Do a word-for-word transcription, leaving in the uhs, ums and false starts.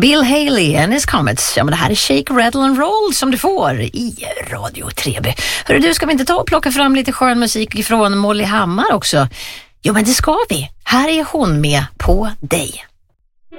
Bill Haley and his Comets. Ja, men det här är Shake, Rattle and Roll som du får i Radio tre B. Hörru du, ska vi inte ta och plocka fram lite skön musik från Molly Hammar också? Jo, men det ska vi. Här är hon med På dig.